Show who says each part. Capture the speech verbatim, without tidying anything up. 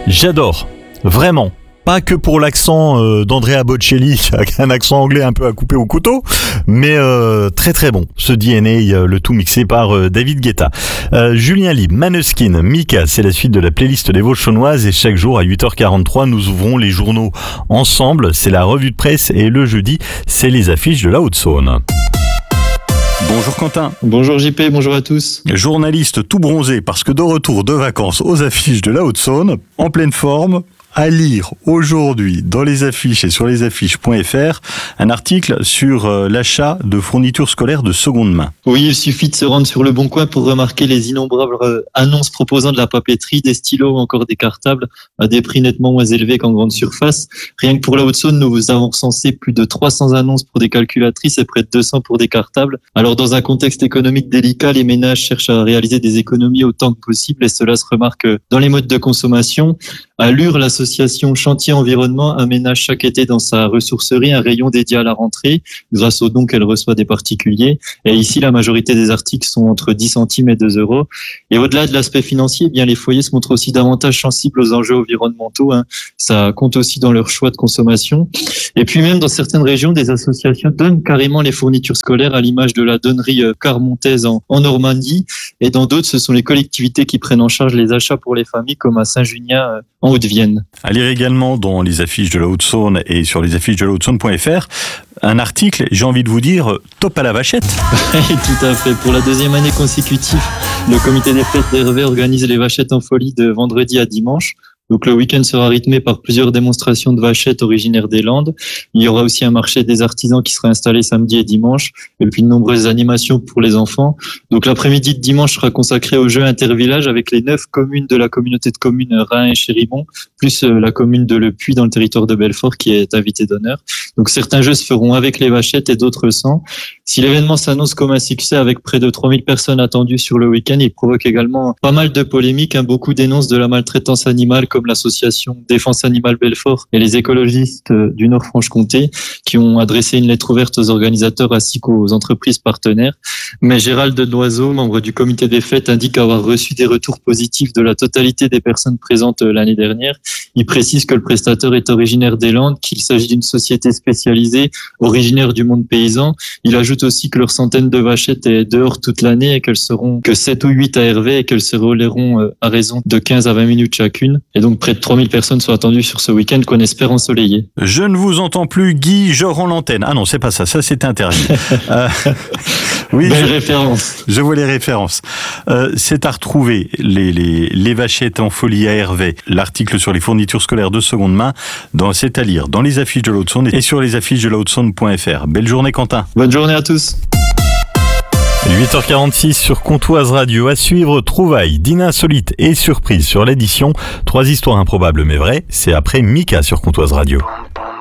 Speaker 1: J'adore, vraiment. Pas que pour l'accent euh, d'Andrea Bocelli, avec un accent anglais un peu à couper au couteau, mais euh, très très bon. Ce D N A, euh, le tout mixé par euh, David Guetta. Euh, Julien Lib, Maneskin, Mika, c'est la suite de la playlist des Vauchonoises et chaque jour à huit heures quarante-trois, nous ouvrons les journaux ensemble. C'est la revue de presse et le jeudi, c'est les affiches de la Haute-Saône. Bonjour Quentin.
Speaker 2: Bonjour J P, bonjour à tous.
Speaker 1: Journaliste tout bronzé parce que de retour de vacances aux affiches de la Haute-Saône, en pleine forme, à lire aujourd'hui dans les affiches et sur les affiches point f r un article sur euh, l'achat de fournitures scolaires de seconde main.
Speaker 2: Oui, il suffit de se rendre sur Le Bon Coin pour remarquer les innombrables euh, annonces proposant de la papeterie, des stylos ou encore des cartables à des prix nettement moins élevés qu'en grande surface. Rien que pour la Haute-Saône, nous avons recensé plus de trois cents annonces pour des calculatrices et près de deux cents pour des cartables. Alors dans un contexte économique délicat, les ménages cherchent à réaliser des économies autant que possible et cela se remarque dans les modes de consommation. À Lure, l'association Chantier Environnement aménage chaque été dans sa ressourcerie un rayon dédié à la rentrée, grâce aux dons qu'elle reçoit des particuliers. Et ici, la majorité des articles sont entre dix centimes et deux euros. Et au-delà de l'aspect financier, eh bien les foyers se montrent aussi davantage sensibles aux enjeux environnementaux. Hein. Ça compte aussi dans leur choix de consommation. Et puis même dans certaines régions, des associations donnent carrément les fournitures scolaires, à l'image de la donnerie Carmontaise en, en Normandie. Et dans d'autres, ce sont les collectivités qui prennent en charge les achats pour les familles, comme à Saint-Junien en Haute-Vienne.
Speaker 1: À lire également dans les affiches de la Haute-Saône et sur les affiches de la Haute-Saône point f r un article, j'ai envie de vous dire, top à la vachette.
Speaker 2: Tout à fait. Pour la deuxième année consécutive, le comité des fêtes d'Hervé organise les vachettes en folie de vendredi à dimanche. Donc le week-end sera rythmé par plusieurs démonstrations de vachettes originaires des Landes. Il y aura aussi un marché des artisans qui sera installé samedi et dimanche, et puis de nombreuses animations pour les enfants. Donc l'après-midi de dimanche sera consacré aux jeux intervillages avec les neuf communes de la communauté de communes Rhin et Chéribon, plus la commune de Le Puy dans le territoire de Belfort qui est invitée d'honneur. Donc certains jeux se feront avec les vachettes et d'autres sans. Si l'événement s'annonce comme un succès avec près de trois mille personnes attendues sur le week-end, il provoque également pas mal de polémiques. Hein. Beaucoup dénoncent de la maltraitance animale, comme l'association Défense Animale Belfort et les écologistes du Nord-Franche-Comté qui ont adressé une lettre ouverte aux organisateurs ainsi qu'aux entreprises partenaires. Mais Gérald Noiseau, membre du comité des fêtes, indique avoir reçu des retours positifs de la totalité des personnes présentes l'année dernière. Il précise que le prestataire est originaire des Landes, qu'il s'agit d'une société spécialisée originaire du monde paysan. Il ajoute aussi que leur centaine de vachettes est dehors toute l'année et qu'elles seront que sept ou huit à Hervé et qu'elles se relayeront à raison de quinze à vingt minutes chacune. Et donc près de trois mille personnes sont attendues sur ce week-end qu'on espère ensoleillé.
Speaker 1: Je ne vous entends plus, Guy, je rends l'antenne. Ah non, c'est pas ça, ça c'est interdit. euh, oui,
Speaker 2: Belle
Speaker 1: je,
Speaker 2: référence.
Speaker 1: Je vois les références. Euh, c'est à retrouver les, les, les vachettes en folie à Hervé, l'article sur les fournitures scolaires de seconde main, dans, c'est à lire dans les affiches de la Haute-Saône et sur les affiches de la Haute-Saône point f r. Belle journée Quentin.
Speaker 2: Bonne journée à tous.
Speaker 1: huit heures quarante-six sur Comtoise Radio. À suivre, trouvailles, dîner insolite et surprise sur l'édition. Trois histoires improbables mais vraies. C'est après Mika sur Comtoise Radio.